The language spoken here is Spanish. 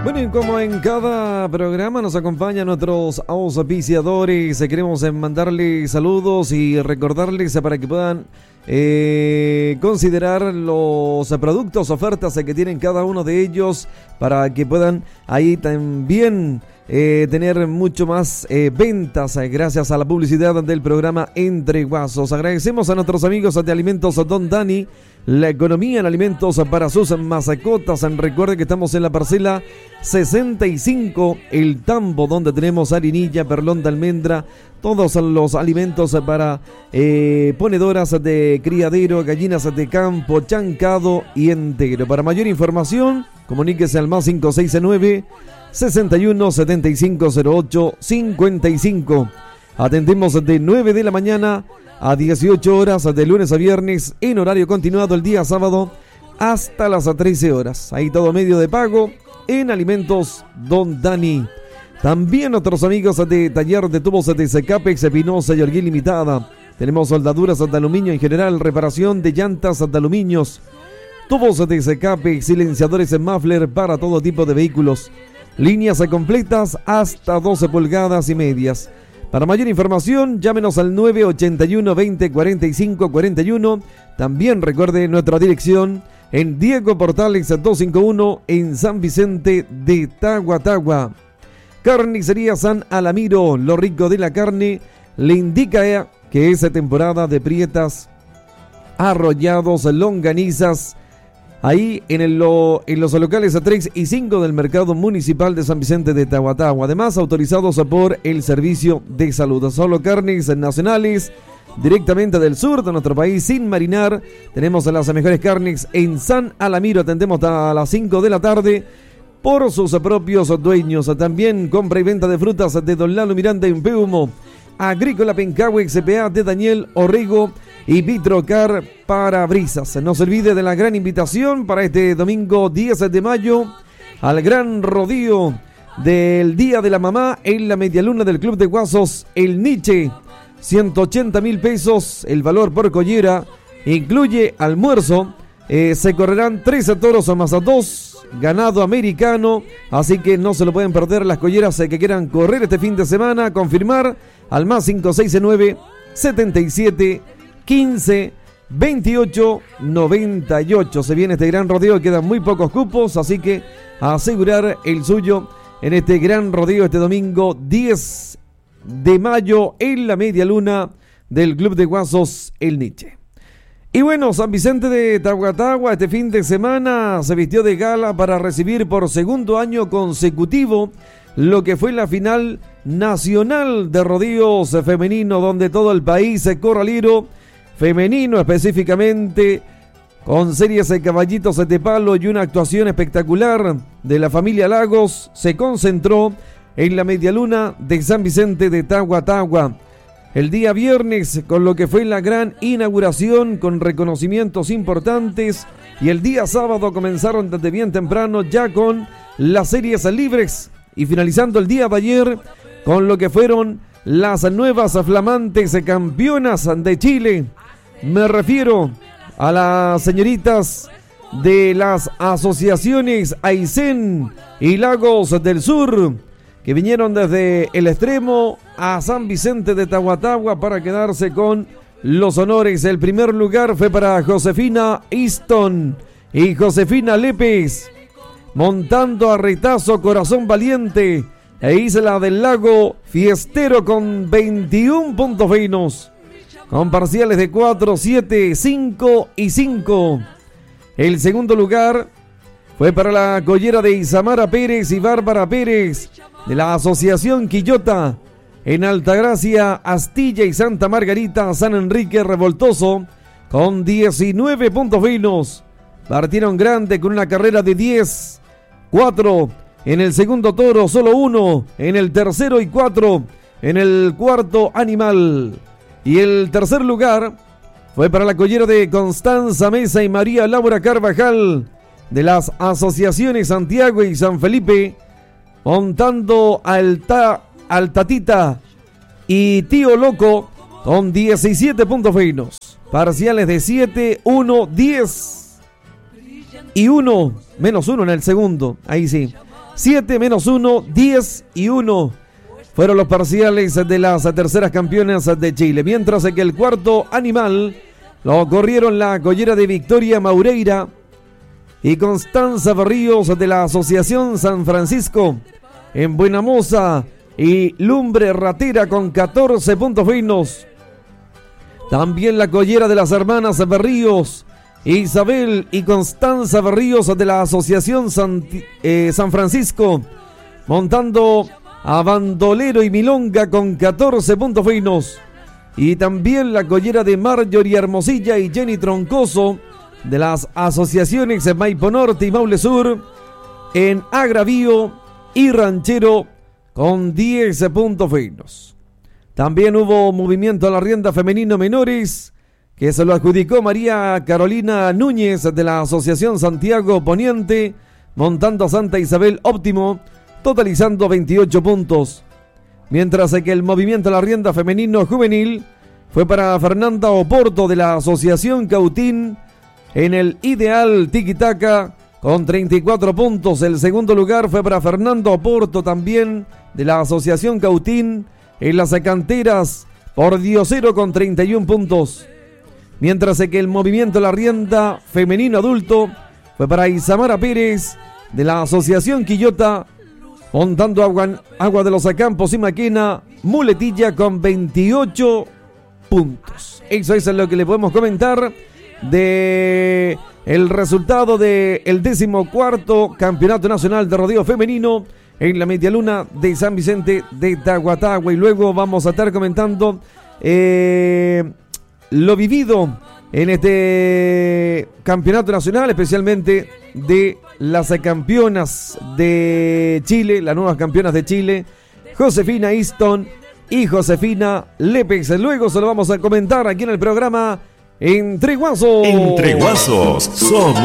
Bueno, y como en cada programa nos acompañan nuestros auspiciadores, queremos mandarles saludos y recordarles para que puedan considerar los productos, ofertas que tienen cada uno de ellos, para que puedan ahí también tener mucho más ventas gracias a la publicidad del programa Entre Guasos. Agradecemos a nuestros amigos de Alimentos Don Dani, la economía en alimentos para sus mascotas. Recuerde que estamos en la parcela 65, El Tambo, donde tenemos harinilla, perlón de almendra, todos los alimentos para ponedoras de criadero, gallinas de campo, chancado y entero. Para mayor información, comuníquese al más 569 61 75 08 55. Atendemos de 9 de la mañana a 18 horas de lunes a viernes, en horario continuado el día sábado hasta las 13 horas. Ahí todo medio de pago en Alimentos Don Dani. También otros amigos de Taller de Tubos de Secapex, Espinosa y Orguín Limitada. Tenemos soldaduras de aluminio en general, reparación de llantas de aluminios, tubos de Secapex, silenciadores en muffler para todo tipo de vehículos. Líneas completas hasta 12 pulgadas y medias. Para mayor información, llámenos al 981 20 45 41. También recuerde nuestra dirección en Diego Portales 251 en San Vicente de Tahuatahua. Carnicería San Alamiro, lo rico de la carne, le indica que es temporada de prietas, arrollados, longanizas, ahí en los locales 3 y 5 del Mercado Municipal de San Vicente de Tahuatahua. Además, autorizados por el Servicio de Salud. Solo carnes nacionales, directamente del sur de nuestro país, sin marinar. Tenemos las mejores carnes en San Alamiro. Atendemos a las 5 de la tarde por sus propios dueños. También compra y venta de frutas de Don Lalo Miranda en Peumo. Agrícola Pencahue, CPA de Daniel Orrego y Vitrocar Parabrisas. No se olvide de la gran invitación para este domingo 10 de mayo al gran rodeo del Día de la Mamá en la medialuna del Club de Guasos El Niche. 180,000 pesos el valor por collera, incluye almuerzo. Se correrán 13 toros más 2 ganado americano, así que no se lo pueden perder las colleras que quieran correr este fin de semana. Confirmar al más 569 77 15 28 98. Se viene este gran rodeo, quedan muy pocos cupos, así que a asegurar el suyo en este gran rodeo este domingo 10 de mayo en la media luna del Club de Guasos El Niche. Y bueno, San Vicente de Tahuatahua este fin de semana se vistió de gala para recibir por segundo año consecutivo lo que fue la final nacional de rodeos femenino, donde todo el país corralero femenino específicamente, con series de caballitos de palo y una actuación espectacular de la familia Lagos, se concentró en la medialuna de San Vicente de Tahuatahua. El día viernes con lo que fue la gran inauguración con reconocimientos importantes, y el día sábado comenzaron desde bien temprano ya con las series libres, y finalizando el día de ayer con lo que fueron las nuevas flamantes campeonas de Chile. Me refiero a las señoritas de las asociaciones Aysén y Lagos del Sur, que vinieron desde el extremo a San Vicente de Tahuatahua para quedarse con los honores. El primer lugar fue para Josefina Easton y Josefina Lépez, montando a retazo Corazón Valiente e Isla del Lago Fiestero con 21 puntos finos, con parciales de 4, 7, 5 y 5. El segundo lugar fue para la collera de Isamara Pérez y Bárbara Pérez de la Asociación Quillota en Altagracia, Astilla y Santa Margarita, San Enrique Revoltoso, con 19 puntos finos. Partieron grande con una carrera de 10, 4 en el segundo toro, solo 1 en el tercero y 4 en el cuarto animal. Y el tercer lugar fue para la collera de Constanza Mesa y María Laura Carvajal de las asociaciones Santiago y San Felipe, montando al Tatita y Tío Loco con 17 puntos finos. Parciales de 7, 1, 10 y 1, menos 1 en el segundo. Ahí sí. 7 menos 1, 10 y 1. Fueron los parciales de las terceras campeonas de Chile. Mientras que el cuarto animal lo corrieron la collera de Victoria Maureira y Constanza Berríos de la Asociación San Francisco en Buenamosa y Lumbre Ratera con 14 puntos finos. También la collera de las hermanas Berríos, Isabel y Constanza Berríos de la Asociación San Francisco, montando a Bandolero y Milonga con 14 puntos finos. Y también la collera de Marjorie Hermosilla y Jenny Troncoso de las asociaciones Maipo Norte y Maule Sur en Agravío y Ranchero con 10 puntos finos. También hubo movimiento a la rienda femenino menores que se lo adjudicó María Carolina Núñez de la Asociación Santiago Poniente, montando a Santa Isabel Óptimo, totalizando 28 puntos. Mientras que el movimiento a la rienda femenino juvenil fue para Fernanda Oporto de la Asociación Cautín en el Ideal Tiquitaca con 34 puntos. El segundo lugar fue para Fernando Oporto también de la Asociación Cautín en las canteras por Diosero con 31 puntos. Mientras que el movimiento a la rienda femenino adulto fue para Isamara Pérez de la Asociación Quillota, montando Agua de los Acampos y Maquena, Muletilla con 28 puntos. Eso es lo que le podemos comentar de el resultado del 14º Campeonato Nacional de Rodeo Femenino en la Medialuna de San Vicente de Tahuatahua. Y luego vamos a estar comentando lo vivido en este campeonato nacional, especialmente de las campeonas de Chile, las nuevas campeonas de Chile, Josefina Easton y Josefina Lépez. Luego se lo vamos a comentar aquí en el programa Entre Guasos. Entre Guasos somos